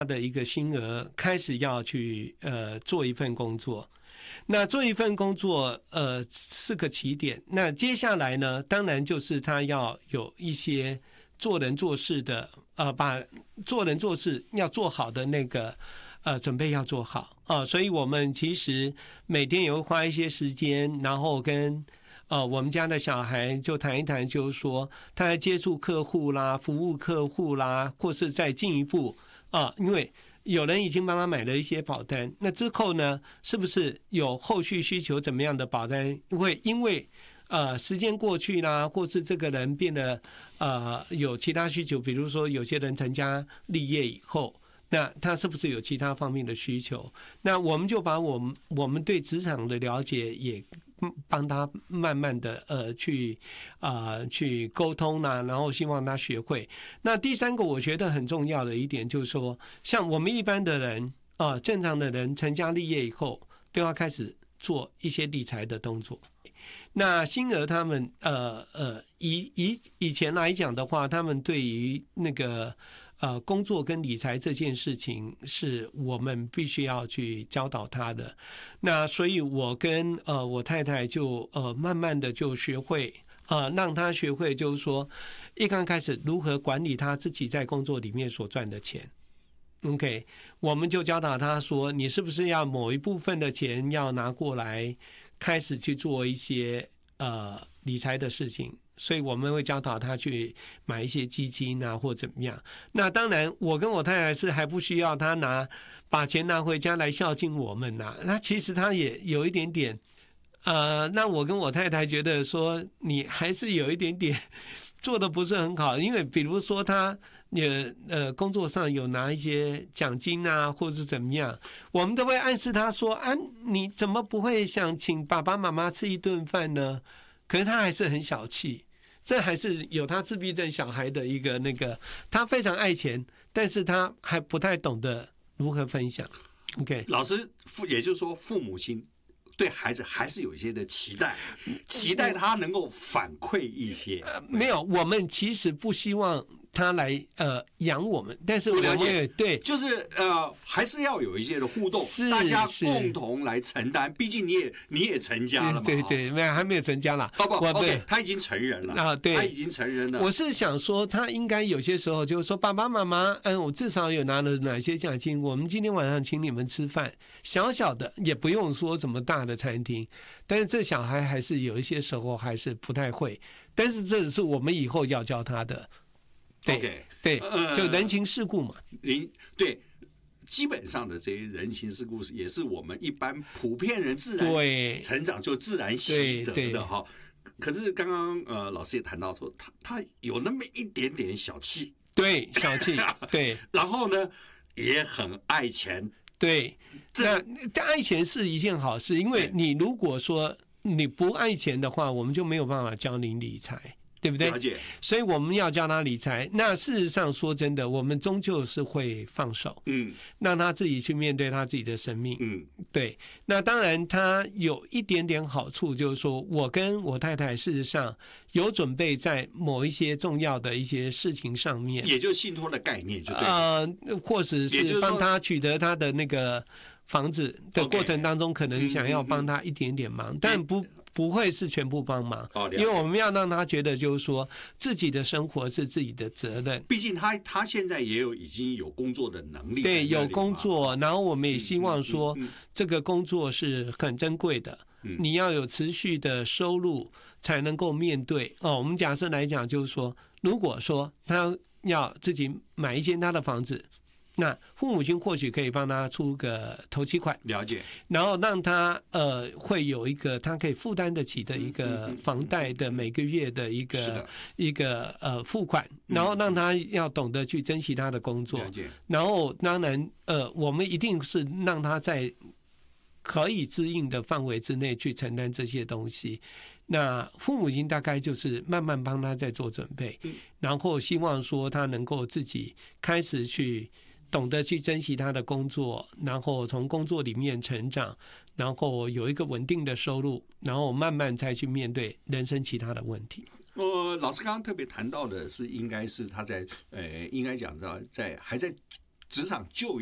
的一个薪额开始要去做一份工作。那做一份工作是个起点，那接下来呢，当然就是他要有一些做人做事的把做人做事要做好的那个准备要做好所以我们其实每天也会花一些时间，然后跟我们家的小孩就谈一谈，就是说他在接触客户啦、服务客户啦，或是再进一步因为有人已经帮他买了一些保单，那之后呢，是不是有后续需求怎么样的保单？会因为时间过去啦，或是这个人变得有其他需求，比如说有些人成家立业以后，那他是不是有其他方面的需求？那我们就把我们对职场的了解也帮他慢慢的去沟通啦，然后希望他学会。那第三个我觉得很重要的一点就是说，像我们一般的人正常的人成家立业以后，都要开始做一些理财的动作。那星儿他们以前来讲的话，他们对于那个工作跟理财这件事情是我们必须要去教导他的。那所以我跟我太太就慢慢的就学会让他学会，就是说一刚开始如何管理他自己在工作里面所赚的钱。OK， 我们就教导他说，你是不是要某一部分的钱要拿过来开始去做一些理财的事情，所以我们会教导他去买一些基金啊，或怎么样。那当然，我跟我太太是还不需要他把钱拿回家来孝敬我们呐。那其实他也有一点点，那我跟我太太觉得说，你还是有一点点做的不是很好，因为比如说他工作上有拿一些奖金啊，或是怎么样，我们都会暗示他说你怎么不会想请爸爸妈妈吃一顿饭呢？可是他还是很小气，这还是有他自闭症小孩的一个他非常爱钱，但是他还不太懂得如何分享。OK， 老师也就是说父母亲对孩子还是有一些的期待他能够反馈一些。 没有，我们其实不希望他来养我们，但是我们也对， 就是还是要有一些的互动，大家共同来承担。毕竟你也成家了嘛， 对，没有还没有成家啦。 OK， 他已经成人了对， 他已经成人了。 我是想说，他应该有些时候就是说，爸爸妈妈，我至少有拿了哪些奖金，我们今天晚上请你们吃饭，小小的也不用说什么大的餐厅，但是这小孩还是有一些时候还是不太会，但是这是我们以后要教他的。 对， 就人情世故嘛。 对，基本上的这些人情世故也是我们一般普遍人自然成长就自然习得的哈。可是刚刚老师也谈到说，他有那么一点点小气， 对，小气，对， 然后呢也很爱钱， 对，那爱钱是一件好事，因为你如果说你不爱钱的话，我们就没有办法教你理财。对不对？所以我们要教他理财。那事实上说真的，我们终究是会放手，让他自己去面对他自己的生命，对。那当然，他有一点点好处，就是说我跟我太太事实上有准备在某一些重要的一些事情上面， 也就是信托的概念，就对， 或者是帮他取得他的那个房子的过程当中，可能想要帮他一点点忙，但不会是全部帮忙，因为我们要让他觉得就是说自己的生活是自己的责任。 毕竟他现在也已经有工作的能力， 对，有工作，然后我们也希望说这个工作是很珍贵的，你要有持续的收入才能够面对。我们假设来讲，就是说，如果说他要自己买一间他的房子，那父母亲或许可以帮他出个头期款， 了解， 然后让他会有一个他可以负担得起的一个房贷的每个月的一个付款，然后让他要懂得去珍惜他的工作，然后当然我们一定是让他在可以支应的范围之内去承担这些东西。那父母亲大概就是慢慢帮他在做准备，然后希望说他能够自己开始去懂得去珍惜他的工作，然后从工作里面成长，然后有一个稳定的收入，然后慢慢再去面对人生其他的问题。 老师刚刚特别谈到的是，应该是他在应该讲在还在职场就